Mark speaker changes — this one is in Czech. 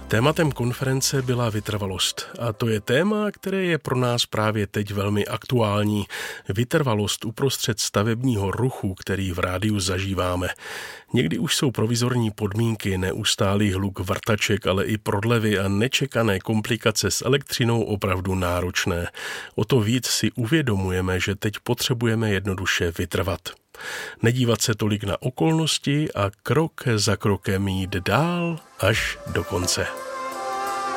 Speaker 1: Tématem konference byla vytrvalost a to je téma, které je pro nás právě teď velmi aktuální. Vytrvalost uprostřed stavebního ruchu, který v rádiu zažíváme. Někdy už jsou provizorní podmínky, neustálý hluk vrtaček, ale i prodlevy a nečekané komplikace s elektřinou opravdu náročné. O to víc si uvědomujeme, že teď potřebujeme jednoduše vytrvat. Nedívat se tolik na okolnosti a krok za krokem jít dál až do konce.